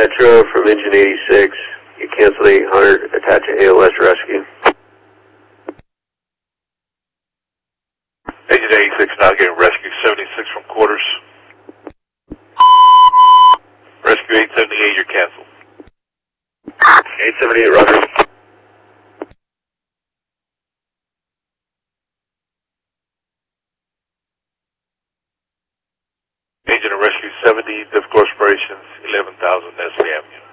Metro from Engine 86. You cancel 800, attach a ALS rescue. Engine 86 now getting rescue 76 from quarters. Rescue 878, you're canceled. 878, roger. Agent of Rescue 70, Difficult Operations, 11,000 Nestle Avenue.